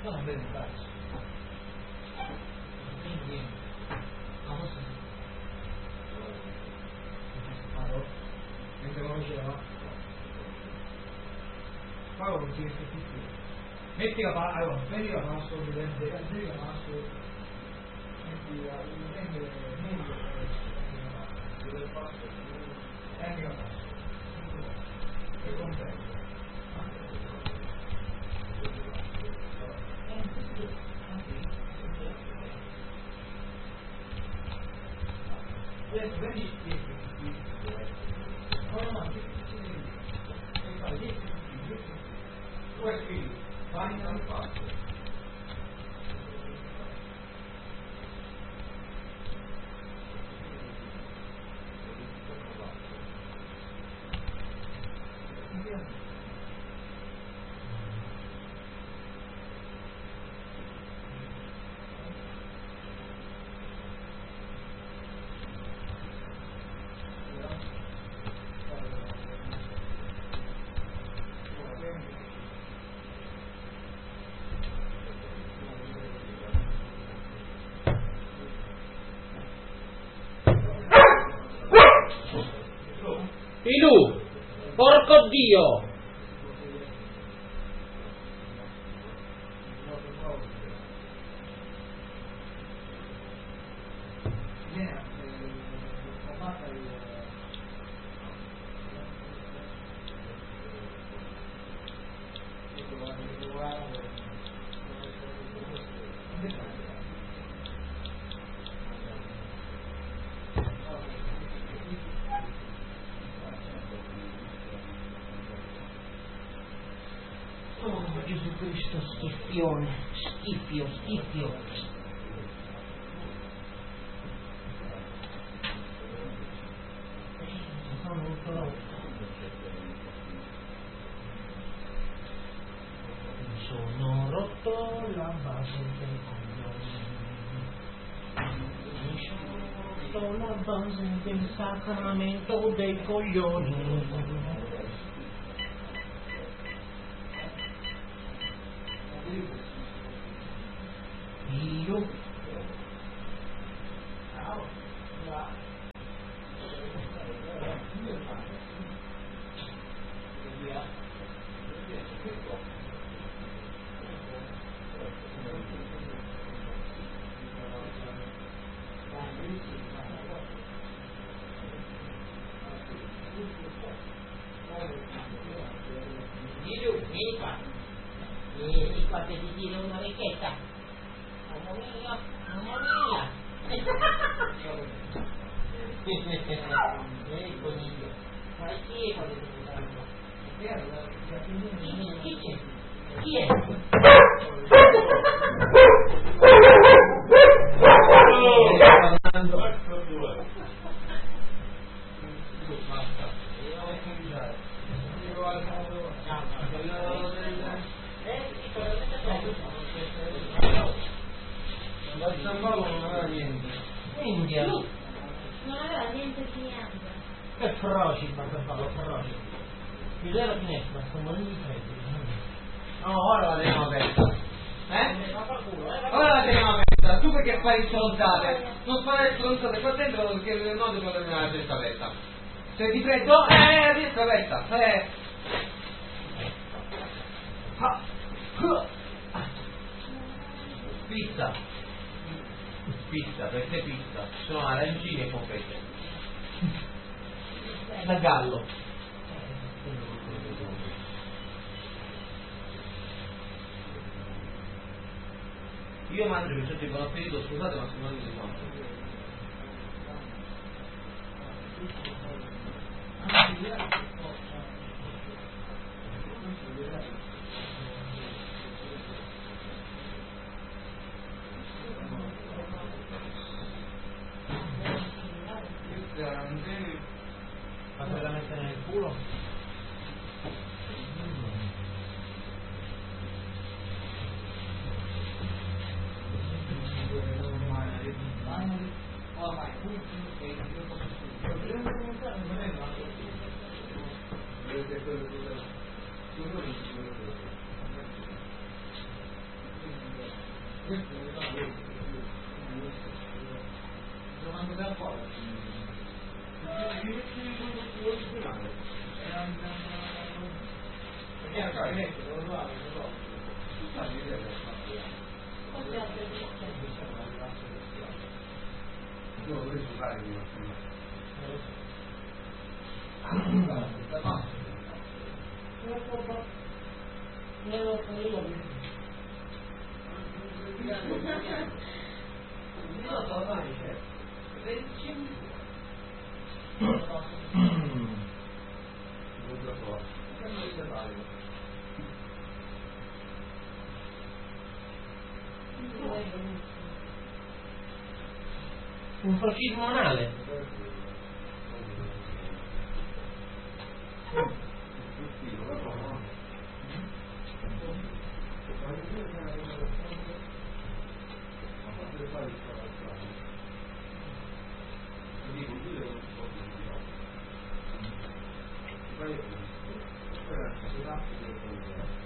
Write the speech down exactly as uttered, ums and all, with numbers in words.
non vede il braccio. Quindi, non posso dire. Allora, mentre non diceva, Paolo non ti riesce più più. Metti la palla, allora, prendi la palla sopra, prendi la palla sopra, metti la palla, prendi la palla, prendi la palla, e comprendi. Adesso prendi il piede, no, no, no, e fai dieci, dieci, due fili, vai dal fatto. Filù, porco Dio! Gesù Cristo, schiffione, schiffio, schiffio. Mi sono rotto la base dei coglioni. Mi sono rotto la base del sacramento dei coglioni. Io vieni qua, vieni qua per dire una ricchetta. Mamma mia, mamma mia. Vieni coniglio, fai schifo che ti fanno. Chi c'è? Chi è? San Paolo non aveva niente. India. Non aveva niente di niente. Che froci, ma San Paolo, froci. Chiudere la finestra, sto morendo di freddo. No, ora la teniamo aperta. Eh? Ora la teniamo aperta. Tu perché fai stronzate? Non fare stronzate qua dentro perché no devo terminare la testa aperta. Se ti prendo, eh, la testa aperta. Eh. Pizza. Pizza, perché pizza? Sono arancine e confette. Da gallo. Io mangio mi sento il buon appetito, scusate ma sono di sonno. Ma se la mettere nel culo? questo è domando da fuori perché non so, lo trovavo, lo trovo io vorrei giocare di mattina non lo so io io so ormai c'è venti non lo so un fascismo anale. Poi